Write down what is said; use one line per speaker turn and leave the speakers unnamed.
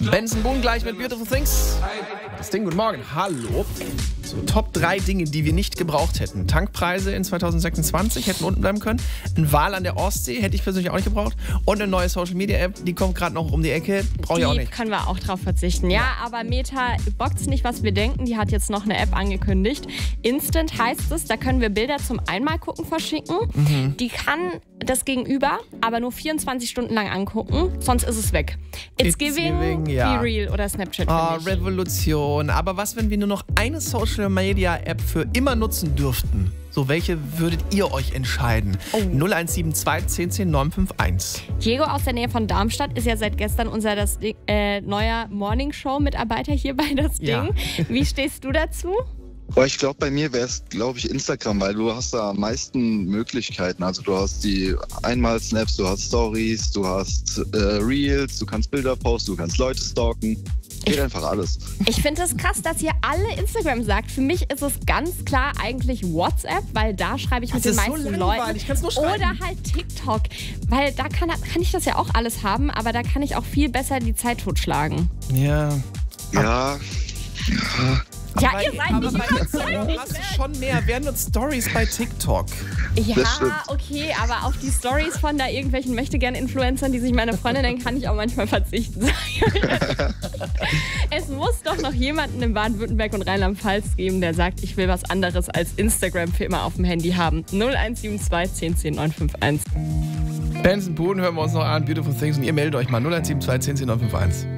Benson Boone gleich mit Beautiful Things. Das Ding, guten Morgen. Hallo. So, Top 3 Dinge, die wir nicht gebraucht hätten. Tankpreise in 2026 hätten unten bleiben können. Ein Wal an der Ostsee hätte ich persönlich auch nicht gebraucht. Und eine neue Social-Media-App, die kommt gerade noch um die Ecke. Brauche ich auch nicht.
Die können wir auch drauf verzichten. Ja, aber Meta bockt's nicht, was wir denken. Die hat jetzt noch eine App angekündigt. Instant heißt es, da können wir Bilder zum Einmalgucken verschicken. Die kann das Gegenüber aber nur 24 Stunden lang angucken, sonst ist es weg. It's giving,
ja.
Be Real oder Snapchat.
Oh, Revolution. Aber was, wenn wir nur noch eine Social-Media-App für immer nutzen dürften? So, welche würdet ihr euch entscheiden? 0172 10 10 951.
Diego aus der Nähe von Darmstadt ist ja seit gestern unser neuer Morning-Show-Mitarbeiter hier bei Das Ding.
Ja.
Wie stehst du dazu?
Ich glaube, bei mir wäre es, Instagram, weil du hast da am meisten Möglichkeiten. Also du hast die Einmal-Snaps, du hast Stories, du hast Reels, du kannst Bilder posten, du kannst Leute stalken. Geht einfach alles.
Ich finde es krass, dass ihr alle Instagram sagt. Für mich ist es ganz klar eigentlich WhatsApp, weil da schreibe ich mit den meisten Leuten.
Ich kann's nur schreiben.
Oder halt TikTok, weil da kann ich das ja auch alles haben, aber da kann ich auch viel besser die Zeit totschlagen.
Ja.
Ja.
Ja, ihr seid nicht überzeugt.
Hast du schon mehr? Wer nutzt Stories bei TikTok?
Ja,
Das stimmt.
okay, aber auf die Stories von da irgendwelchen Möchtegern-Influencern, die sich meine Freundin nennen, kann ich auch manchmal verzichten. Es muss doch noch jemanden in Baden-Württemberg und Rheinland-Pfalz geben, der sagt, ich will was anderes als Instagram für immer auf dem Handy haben. 0172 10 10 951.
Benson Boone hören wir uns noch an. Beautiful Things. Und ihr meldet euch mal 0172 10 10 951.